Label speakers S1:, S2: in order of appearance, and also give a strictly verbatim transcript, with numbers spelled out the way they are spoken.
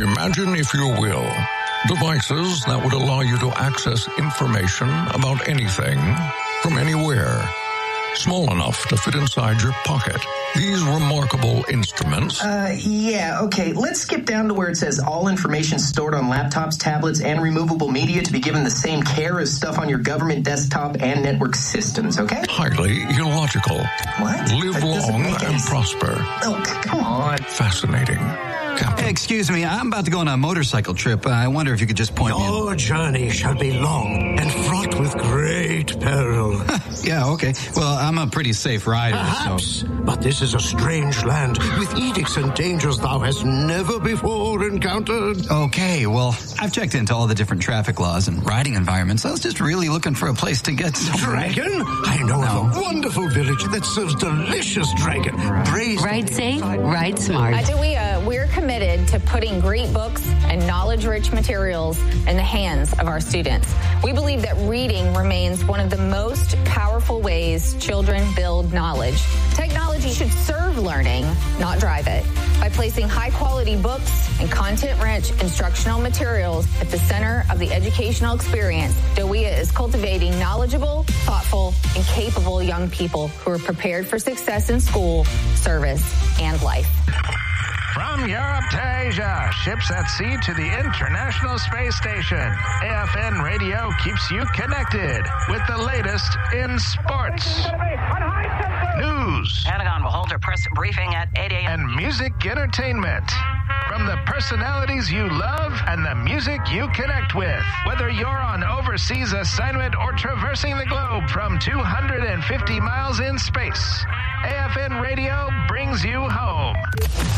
S1: Imagine, if you will, devices that would allow you to access information about anything from anywhere. Small enough to fit inside your pocket. These remarkable instruments...
S2: Uh, yeah, okay. Let's skip down to where it says all information stored on laptops, tablets, and removable media to be given the same care as stuff on your government desktop and network systems, okay?
S1: Highly illogical.
S2: What?
S1: Live
S2: That doesn't
S1: long
S2: make any
S1: and
S2: sense.
S1: prosper.
S2: Oh, c- come on.
S1: Fascinating. Captain.
S3: Excuse me, I'm about to go on a motorcycle trip. I wonder if you could just point me in.
S4: Your journey shall be long and fraught with great peril.
S3: Yeah, okay. Well, I'm a pretty safe rider,
S4: Perhaps,
S3: so...
S4: but this is a strange land with edicts and dangers thou hast never before encountered.
S3: Okay, well, I've checked into all the different traffic laws and riding environments. I was just really looking for a place to get somewhere.
S4: Dragon? I know
S3: No.
S4: of a wonderful village that serves delicious dragon. Braised.
S5: Ride safe, ride smart.
S6: At DeWea, we're committed to putting great books and knowledge-rich materials in the hands of our students. We believe that reading remains one of the most powerful ways children build knowledge. Technology should serve learning, not drive it. By placing high-quality books and content-rich instructional materials at the center of the educational experience, DeWea is cultivating knowledgeable, thoughtful, and capable young people who are prepared for success in school, service, and life.
S7: From Europe to Asia, ships at sea to the International Space Station, A F N Radio keeps you connected with the latest in sports, news,
S8: Pentagon will hold a press briefing at eight a.m.
S7: and music entertainment. From the personalities you love and the music you connect with. Whether you're on overseas assignment or traversing the globe from two hundred fifty miles in space, A F N Radio brings you home.